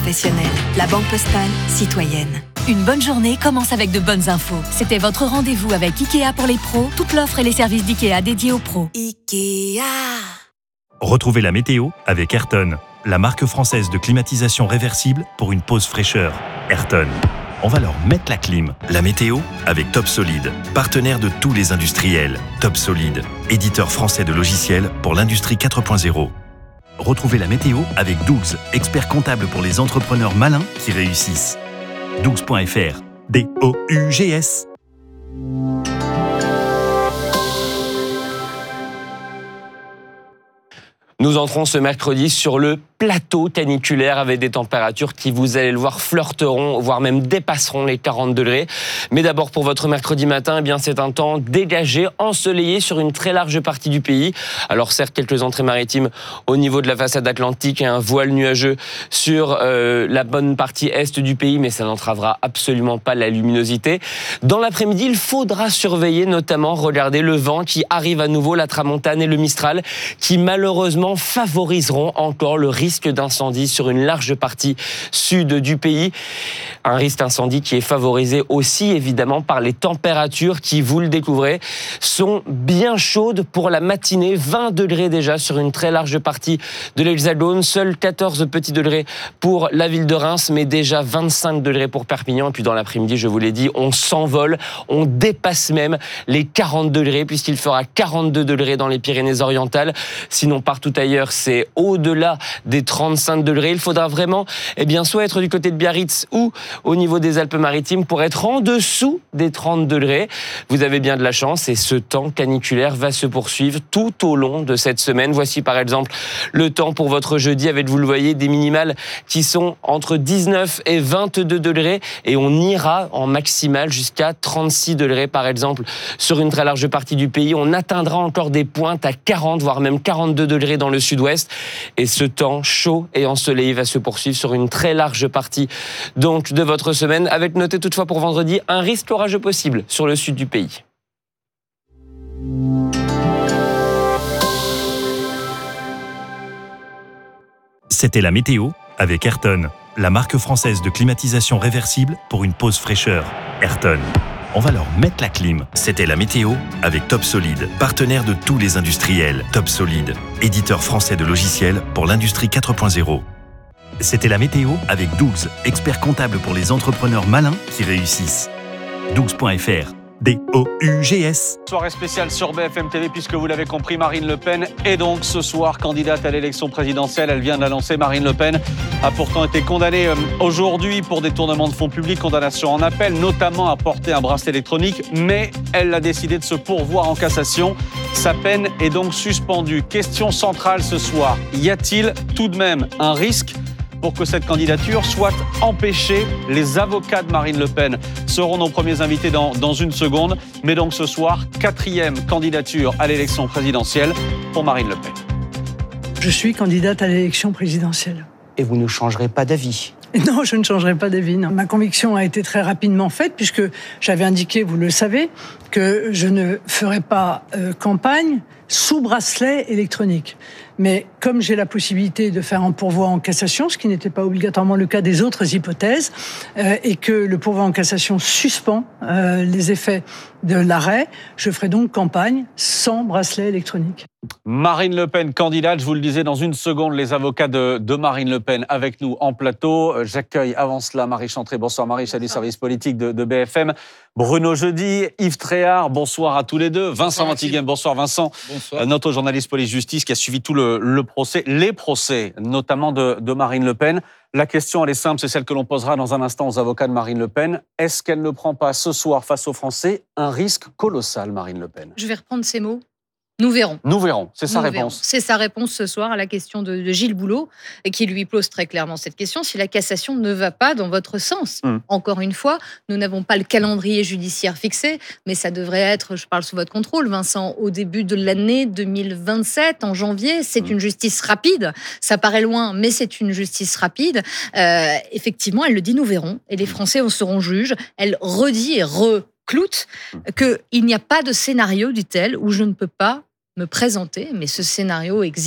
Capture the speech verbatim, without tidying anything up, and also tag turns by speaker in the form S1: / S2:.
S1: professionnelle. La Banque Postale, citoyenne.
S2: Une bonne journée commence avec de bonnes infos. C'était votre rendez-vous avec Ikea pour les pros. Toute l'offre et les services d'Ikea dédiés aux pros.
S1: Ikea.
S3: Retrouvez la météo avec Ayrton, la marque française de climatisation réversible pour une pause fraîcheur. Ayrton. On va leur mettre la clim. La météo avec Top Solid, partenaire de tous les industriels. Top Solid, éditeur français de logiciels pour l'industrie quatre point zéro. Retrouvez la météo avec Dougs, expert comptable pour les entrepreneurs malins qui réussissent. dougs point f r, D O U G S.
S4: Nous entrons ce mercredi sur le plateau caniculaire avec des températures qui, vous allez le voir, flirteront, voire même dépasseront les quarante degrés. Mais d'abord, pour votre mercredi matin, eh bien, c'est un temps dégagé, ensoleillé sur une très large partie du pays. Alors certes, quelques entrées maritimes au niveau de la façade atlantique et un voile nuageux sur euh, la bonne partie est du pays, mais ça n'entravera absolument pas la luminosité. Dans l'après-midi, il faudra surveiller, notamment, regardez le vent qui arrive à nouveau, la tramontane et le mistral, qui malheureusement favoriseront encore le risque d'incendie sur une large partie sud du pays. Un risque d'incendie qui est favorisé aussi évidemment par les températures qui, vous le découvrez, sont bien chaudes pour la matinée. vingt degrés déjà sur une très large partie de l'Hexagone. Seuls quatorze petits degrés pour la ville de Reims, mais déjà vingt-cinq degrés pour Perpignan. Et puis dans l'après-midi, je vous l'ai dit, on s'envole, on dépasse même les quarante degrés puisqu'il fera quarante-deux degrés dans les Pyrénées-Orientales. Sinon, partout ailleurs, c'est au-delà des trente-cinq degrés. Il faudra vraiment, eh bien, soit être du côté de Biarritz ou au niveau des Alpes-Maritimes pour être en dessous des trente degrés. Vous avez bien de la chance et ce temps caniculaire va se poursuivre tout au long de cette semaine. Voici par exemple le temps pour votre jeudi avec, vous le voyez, des minimales qui sont entre dix-neuf et vingt-deux degrés et on ira en maximal jusqu'à trente-six degrés par exemple sur une très large partie du pays. On atteindra encore des pointes à quarante voire même quarante-deux degrés dans le sud-ouest et ce temps chaud et ensoleillé va se poursuivre sur une très large partie donc de votre semaine, avec noté toutefois pour vendredi un risque orageux possible sur le sud du pays.
S3: C'était la météo avec Ayrton, la marque française de climatisation réversible pour une pause fraîcheur. Ayrton. On va leur mettre la clim. C'était la météo avec Top Solid, partenaire de tous les industriels. Top Solid, éditeur français de logiciels pour l'industrie quatre point zéro. C'était la météo avec Dougs, expert comptable pour les entrepreneurs malins qui réussissent. dougs point f r, D O U G S.
S5: Soirée spéciale sur B F M T V, puisque vous l'avez compris, Marine Le Pen est donc ce soir candidate à l'élection présidentielle. Elle vient de l'annoncer. Marine Le Pen a pourtant été condamnée aujourd'hui pour détournement de fonds publics, condamnation en appel, notamment à porter un bracelet électronique, mais elle a décidé de se pourvoir en cassation. Sa peine est donc suspendue. Question centrale ce soir, y a-t-il tout de même un risque pour que cette candidature soit empêchée? Les avocats de Marine Le Pen seront nos premiers invités dans, dans une seconde. Mais donc ce soir, quatrième candidature à l'élection présidentielle pour Marine Le Pen.
S6: Je suis candidate à l'élection présidentielle.
S7: Et vous ne changerez pas d'avis?
S6: Non, je ne changerai pas d'avis. Non. Ma conviction a été très rapidement faite puisque j'avais indiqué, vous le savez, que je ne ferai pas euh, campagne sous bracelet électronique. Mais comme j'ai la possibilité de faire un pourvoi en cassation, ce qui n'était pas obligatoirement le cas des autres hypothèses, euh, et que le pourvoi en cassation suspend euh, les effets de l'arrêt, je ferai donc campagne sans bracelet électronique.
S5: Marine Le Pen, candidate, je vous le disais, dans une seconde, les avocats de, de Marine Le Pen avec nous en plateau. J'accueille avant cela Marie Chantré. Bonsoir Marie, chef du service politique de, de B F M. Bruno Jeudi, Yves Tréhard, bonsoir à tous les deux. Vincent Vantiguen, bonsoir Vincent. Bonsoir. Notre journaliste police-justice qui a suivi tout le, le procès, les procès, notamment de, de Marine Le Pen. La question, elle est simple, c'est celle que l'on posera dans un instant aux avocats de Marine Le Pen. Est-ce qu'elle ne prend pas ce soir face aux Français un risque colossal, Marine Le Pen?
S8: Je vais reprendre ces mots. Nous verrons.
S5: Nous verrons, c'est sa
S8: Nous
S5: réponse.
S8: Verrons. C'est sa réponse ce soir à la question de, de Gilles Boulot, et qui lui pose très clairement cette question, si la cassation ne va pas dans votre sens. Mmh. Encore une fois, nous n'avons pas le calendrier judiciaire fixé, mais ça devrait être, je parle sous votre contrôle, Vincent, au début de l'année deux mille vingt-sept, en janvier. C'est mmh. une justice rapide. Ça paraît loin, mais c'est une justice rapide. Euh, effectivement, elle le dit, nous verrons. Et les Français en seront juges. Elle redit et recloute qu'il n'y a pas de scénario, dit-elle, où je ne peux pas me présenter, mais ce scénario existe.